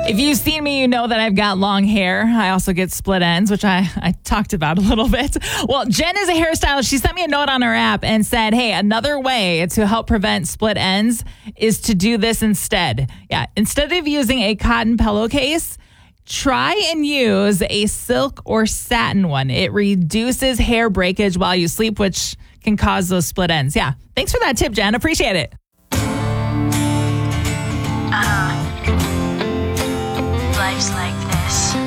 If you've seen me, you know that I've got long hair. I also get split ends, which I talked about a little bit. Well, Jen is a hairstylist. She sent me a note on her app and said, hey, another way to help prevent split ends is to do this instead. Yeah, instead of using a cotton pillowcase, try and use a silk or satin one. It reduces hair breakage while you sleep, which can cause those split ends. Yeah, thanks for that tip, Jen. Appreciate it. Life's like